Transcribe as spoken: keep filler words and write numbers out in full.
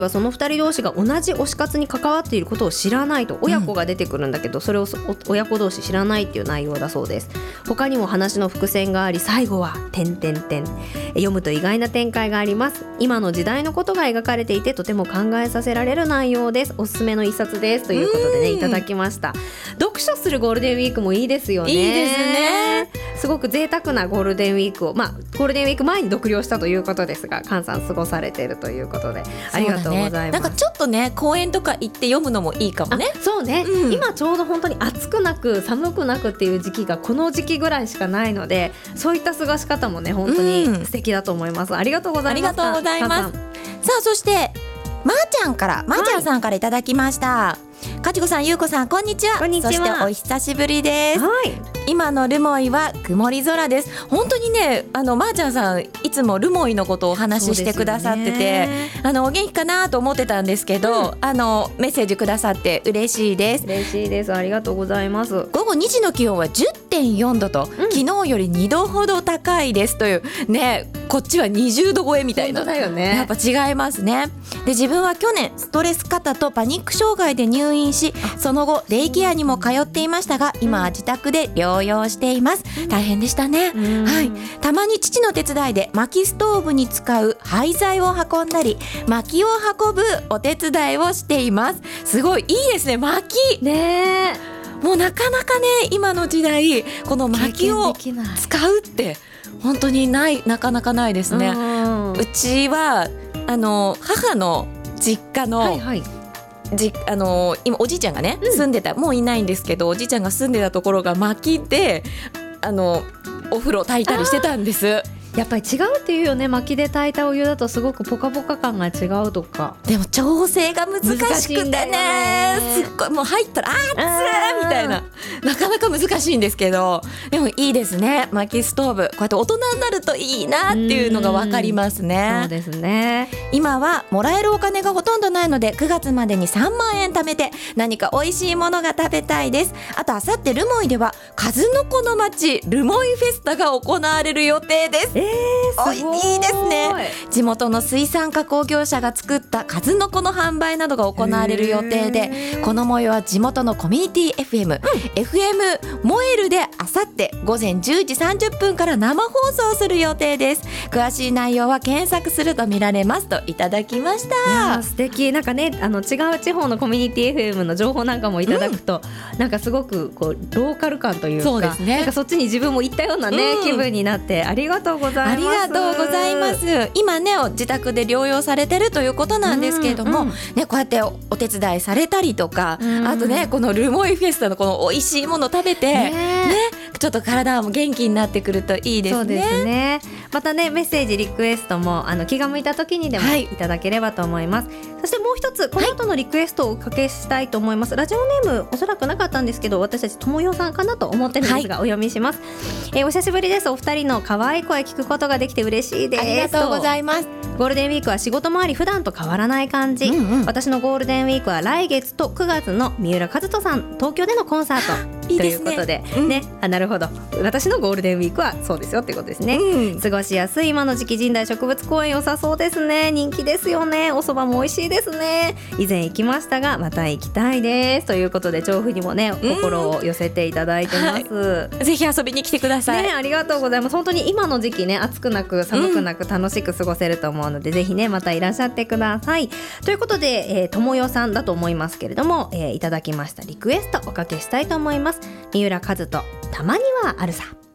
そのふたり同士が同じ推し活に関わっていることを知らないと、親子が出てくるんだけど、それを親子同士知らないっていう内容だそうです。他にも話の伏線があり、最後は点々点、読むと意外な展開があります。今の時代のことが描かれていて、とても考えさせられる内容です。おすすめの一冊ですということでね、いただきました。読書するゴールデンウィークもいいですよね。 いいですね。 すごく贅沢なゴールデンウィークを、まあ、ゴールデンウィーク前に読了したということですが、菅さん過ごされているということでありがとうございます。 なんかちょっとね、公園とか行って読むのもいいかもね。 そうね、うん、今ちょうど本当に暑くなく寒くなくっていう時期がこの時期ぐらいしかないので、そういった過ごし方もね本当に素敵だと思います、うん、ありがとうございます。 ありがとうございます。さあ、そしてまーちゃんからまーちゃんさんからいただきました、はい、かちこさん、ゆうこさん、こんにちは。 こんにちは。 そしてお久しぶりです、 はい、 今の留萌は曇り空です。本当にね、あのまーちゃんさんいつも留萌のことをお話ししてくださってて、あのお元気かなと思ってたんですけど、うん、あのメッセージくださって嬉しいです。 嬉しいです。ありがとうございます。 午後にじの気温は じゅってんよんどと、うん、昨日よりにどほど高いですというね、こっちはにじゅうど超えみたいな。 本当だよね。 やっぱ違いますね。で、自分は去年ストレス過多とパニック障害で入院し、その後デイケアにも通っていましたが、今は自宅で療養しています。大変でしたね、はい、たまに父の手伝いで薪ストーブに使う廃材を運んだり、薪を運ぶお手伝いをしています。すごいいいですね、薪ね。もうなかなかね、今の時代この薪を使うって本当にない、なかなかないですね。うちはあの母の実家の、はいはい、じあの今おじいちゃんがね、うん、住んでた、もういないんですけど、おじいちゃんが住んでたところが薪であのお風呂炊いたりしてたんです。 やっぱり違うっていうよね。薪で炊いたお湯だとすごくポカポカ感が違うとか。 でも調整が難しくて ね, ねすっごいもう入ったらあーっつーみたいな、なかなか難しいんですけど、でもいいですね、薪ストーブ。こうやって大人になるといいなっていうのが分かりますね。 そうですね。 今はもらえるお金がほとんどないので、くがつまでにさんまんえん貯めて何か美味しいものが食べたいです。あとあさって留萌では数の子の町留萌フェスタが行われる予定です。 えー、すごいいいですね。地元の水産加工業者が作った数の子の販売などが行われる予定で、この模様は地元のコミュニティ エフエム、うん、エフエム モエルであさってごぜんじゅうじさんじゅっぷんから生放送する予定です。詳しい内容は検索すると見られますといただきました。 いや素敵。なんかね、あの違う地方のコミュニティ エフエム の情報なんかもいただくと、うん、なんかすごくこうローカル感というか、 そうですね、 なんかそっちに自分も行ったような、ね、うん、気分になってありがとうございます。 ありがとうございます。今ね、自宅で療養されてるということなんですけれども、うんうん、ね、こうやってお、お手伝いされたりとか、うん、あとね、このルモイフェスタのこの美味しいもの食べて、ねね、ちょっと体も元気になってくるといいですね。 そうですね。またね、メッセージリクエストもあの気が向いた時にでもいただければと思います、はい、そしてもう一つこの後のリクエストをおかけしたいと思います、はい、ラジオネームおそらくなかったんですけど、私たちともよさんかなと思ってるんですが、はい、お読みします。えー、お久しぶりです。お二人の可愛い声聞くことができて嬉しいです。 ありがとうございます。 ゴールデンウィークは仕事もあり普段と変わらない感じ、うんうん、私のゴールデンウィークは来月とくがつの三浦和人さん東京でのコンサートいいです、ね、ということで、うんね、あなるほど、私のゴールデンウィークはそうですよってことですね、うん、過ごしやすい今の時期、神代植物公園良さそうですね。人気ですよね。お蕎麦も美味しいですね。以前行きましたがまた行きたいですということで、調布にもね心を寄せていただいてます、 はい、ぜひ遊びに来てください、 ね、ありがとうございます。本当に今の時期ね、暑くなく寒くなく楽しく過ごせると思うので、うん、ぜひねまたいらっしゃってくださいということで、えー、ともよさんだと思いますけれども、えー、いただきましたリクエストおかけしたいと思います。三浦和人、たまにはあるさ。